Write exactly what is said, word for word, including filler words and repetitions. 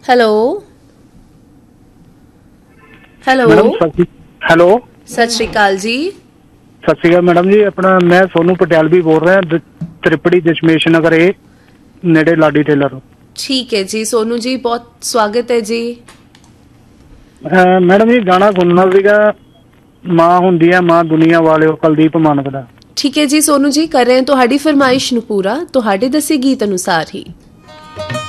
Hello hello hello ਸਤਿ ਸ਼੍ਰੀ ਅਕਾਲ ਜੀ। ਸਤਿ ਸ਼੍ਰੀ ਅਕਾਲ ਮੈਡਮ ਜੀ। ਆਪਣਾ ਮੈਂ ਸੋਨੂੰ ਪਟਿਆਲਵੀ ਬੋਲ ਰਿਹਾ, ਤ੍ਰਿਪੜੀ ਦਸ਼ਮੇਸ਼ ਨਗਰ ਏ ਨੇੜੇ ਲਾਡੀ ਟੇਲਰ। ਠੀਕ ਹੈ ਜੀ ਸੋਨੂ ਜੀ, ਬਹੁਤ ਸਵਾਗਤ ਹੈ ਜੀ। ਮੈਡਮ ਜੀ ਗਾਣਾ ਸੁਣਨਾ ਸੀਗਾ, ਮਾਂ ਹੁੰਦੀ ਹੈ ਮਾਂ ਦੁਨੀਆ ਵਾਲਿਓ, ਕੁਲਦੀਪ ਮਾਨਕ ਦਾ। ਠੀਕ ਹੈ ਜੀ ਸੋਨੂ ਜੀ, ਕਰ ਰਹੇ ਹਾਂ ਤੁਹਾਡੀ ਫਰਮਾਇਸ਼ ਨੂੰ ਪੂਰਾ, ਤੁਹਾਡੇ ਦੱਸੇ ਗੀਤ ਅਨੁਸਾਰ ਹੀ।